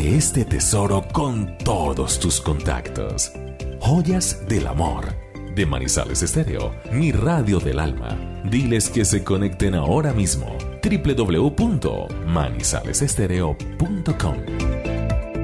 Comparte este tesoro con todos tus contactos. Joyas del Amor, de Manizales Estéreo, mi radio del alma. Diles que se conecten ahora mismo. www.manizalesestereo.com